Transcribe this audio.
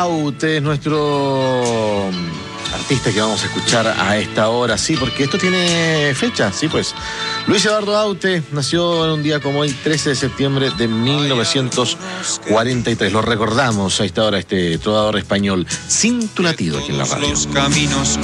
Aute es nuestro artista que vamos a escuchar a esta hora, sí, porque esto tiene fecha, sí, pues. Luis Eduardo Aute nació en un día como hoy, 13 de septiembre de 1943. Lo recordamos a esta hora, este trovador español, sin tu latido aquí en la radio.